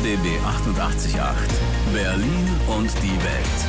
RBB 88.8 Berlin und die Welt.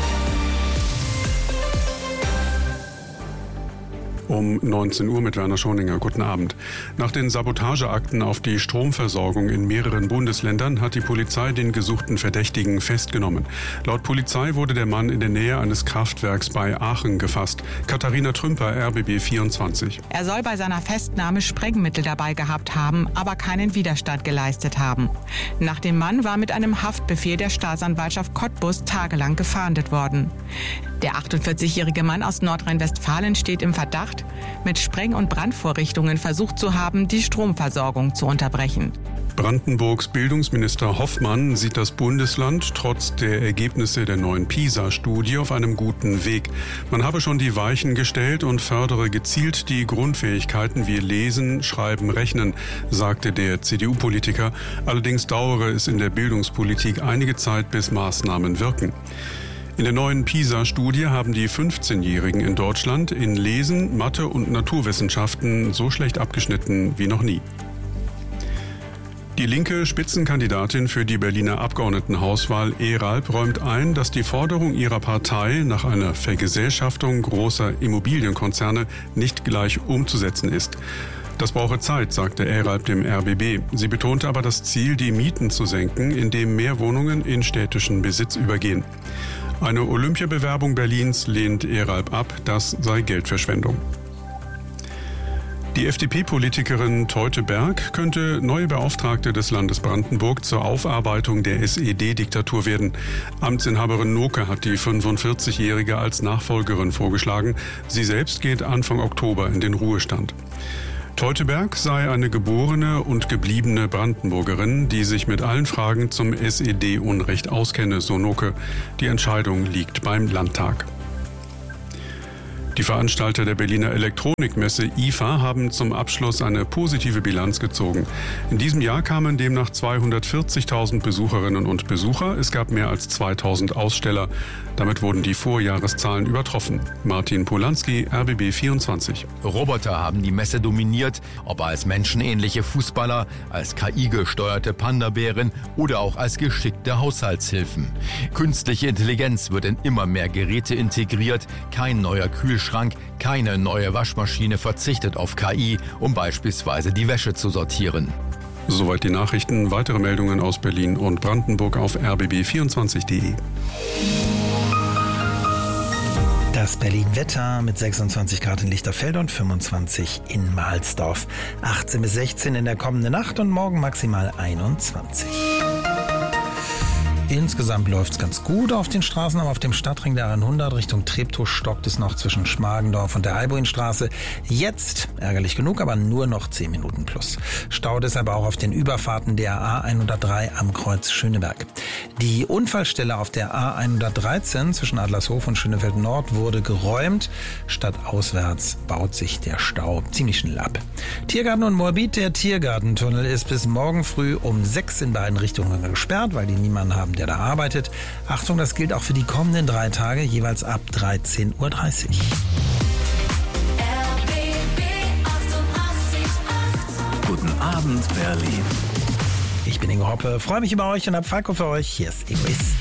Um 19 Uhr mit Werner Schoninger. Guten Abend. Nach den Sabotageakten auf die Stromversorgung in mehreren Bundesländern hat die Polizei den gesuchten Verdächtigen festgenommen. Laut Polizei wurde der Mann in der Nähe eines Kraftwerks bei Aachen gefasst. Katharina Trümper, RBB 24. Er soll bei seiner Festnahme Sprengmittel dabei gehabt haben, aber keinen Widerstand geleistet haben. Nach dem Mann war mit einem Haftbefehl der Staatsanwaltschaft Cottbus tagelang gefahndet worden. Der 48-jährige Mann aus Nordrhein-Westfalen steht im Verdacht, mit Spreng- und Brandvorrichtungen versucht zu haben, die Stromversorgung zu unterbrechen. Brandenburgs Bildungsminister Hoffmann sieht das Bundesland trotz der Ergebnisse der neuen PISA-Studie auf einem guten Weg. Man habe schon die Weichen gestellt und fördere gezielt die Grundfähigkeiten wie Lesen, Schreiben, Rechnen, sagte der CDU-Politiker. Allerdings dauere es in der Bildungspolitik einige Zeit, bis Maßnahmen wirken. In der neuen PISA-Studie haben die 15-Jährigen in Deutschland in Lesen, Mathe und Naturwissenschaften so schlecht abgeschnitten wie noch nie. Die linke Spitzenkandidatin für die Berliner Abgeordnetenhauswahl Eralp räumt ein, dass die Forderung ihrer Partei nach einer Vergesellschaftung großer Immobilienkonzerne nicht gleich umzusetzen ist. Das brauche Zeit, sagte Eralp dem RBB. Sie betonte aber das Ziel, die Mieten zu senken, indem mehr Wohnungen in städtischen Besitz übergehen. Eine Olympiabewerbung Berlins lehnt Eralp ab, das sei Geldverschwendung. Die FDP-Politikerin Teuteberg könnte neue Beauftragte des Landes Brandenburg zur Aufarbeitung der SED-Diktatur werden. Amtsinhaberin Noke hat die 45-Jährige als Nachfolgerin vorgeschlagen. Sie selbst geht Anfang Oktober in den Ruhestand. Teuteberg sei eine geborene und gebliebene Brandenburgerin, die sich mit allen Fragen zum SED-Unrecht auskenne, so Noke. Die Entscheidung liegt beim Landtag. Die Veranstalter der Berliner Elektronikmesse IFA haben zum Abschluss eine positive Bilanz gezogen. In diesem Jahr kamen demnach 240.000 Besucherinnen und Besucher. Es gab mehr als 2.000 Aussteller. Damit wurden die Vorjahreszahlen übertroffen. Martin Polanski, RBB 24. Roboter haben die Messe dominiert, ob als menschenähnliche Fußballer, als KI-gesteuerte Panda-Bären oder auch als geschickte Haushaltshilfen. Künstliche Intelligenz wird in immer mehr Geräte integriert. Kein neuer Kühlschrank, keine neue Waschmaschine verzichtet auf KI, um beispielsweise die Wäsche zu sortieren. Soweit die Nachrichten. Weitere Meldungen aus Berlin und Brandenburg auf rbb24.de. Das Berlin-Wetter mit 26 Grad in Lichterfelde und 25 in Mahlsdorf. 18 bis 16 in der kommenden Nacht und morgen maximal 21. Insgesamt läuft es ganz gut auf den Straßen, aber auf dem Stadtring der A100 Richtung Treptow stockt es noch zwischen Schmargendorf und der Albuinstraße. Jetzt, ärgerlich genug, aber nur noch 10 Minuten plus. Staut es aber auch auf den Überfahrten der A103 am Kreuz Schöneberg. Die Unfallstelle auf der A113 zwischen Adlershof und Schönefeld Nord wurde geräumt. Stadtauswärts baut sich der Stau ziemlich schnell ab. Tiergarten und Moabit, der Tiergartentunnel ist bis morgen früh um 6 in beiden Richtungen gesperrt, weil die niemanden haben, der da arbeitet. Achtung, das gilt auch für die kommenden 3 Tage, jeweils ab 13:30 Uhr. Guten Abend, Berlin. Ich bin Ingo Hoppe, freue mich über euch und hab Falco für euch. Hier ist Egoist.